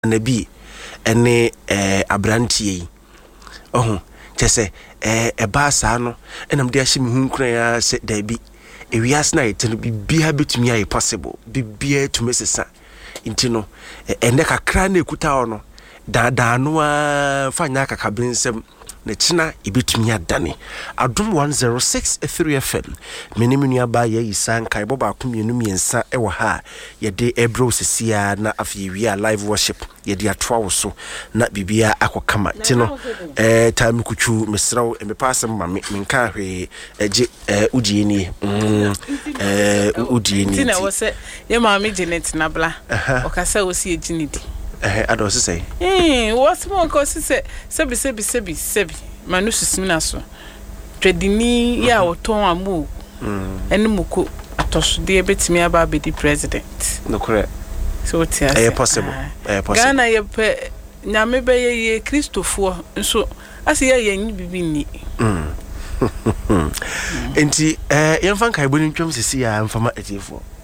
na bi ene abrantie chese eba saa no enam de ahye me hu nkran ya se da bi ewiase na yete no bibia betumi aye possible bibia tumi sesa inti no ene kakra na ekuta ho no da no fanya kakabensem na china ibetumi adane adom 106.3 FM menimunu aba ye isan kai boba akomienu miensa ewo ha ye de ebro sesia na afiewi live worship ye de atwa wo so na bibia akokama tino time kuchu mesraw emepasem ma menka hwe eje udieni udieni tina wo se ye ma me Janet na bla o ka se wo si ejinidi ado se say what's more cause sebi manu susumina so tredini ya oton amu enumuko atosode betimi aba bedi president no correct so tia possible Ghana ye pe nyame be ye Christopher nso ase ye nyi bibi ni enti yemfa kai boni ntwam sisi ya mfama etifo